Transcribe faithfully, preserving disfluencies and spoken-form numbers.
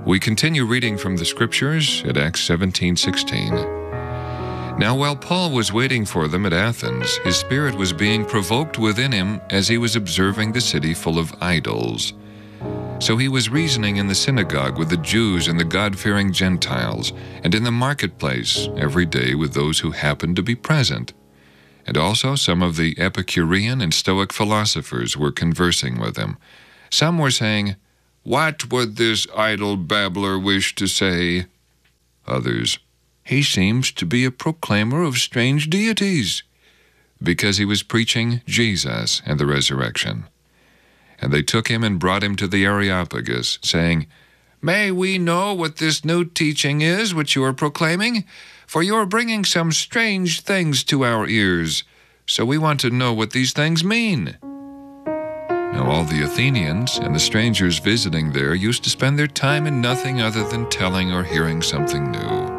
We continue reading from the Scriptures at Acts seventeen sixteen. Now while Paul was waiting for them at Athens, his spirit was being provoked within him as he was observing the city full of idols. So he was reasoning in the synagogue with the Jews and the God-fearing Gentiles, and in the marketplace every day with those who happened to be present. And also some of the Epicurean and Stoic philosophers were conversing with him. Some were saying, "What would this idle babbler wish to say?" Others, "He seems to be a proclaimer of strange deities," because he was preaching Jesus and the resurrection. And they took him and brought him to the Areopagus, saying, "May we know what this new teaching is which you are proclaiming? For you are bringing some strange things to our ears, so we want to know what these things mean." Now all the Athenians and the strangers visiting there used to spend their time in nothing other than telling or hearing something new.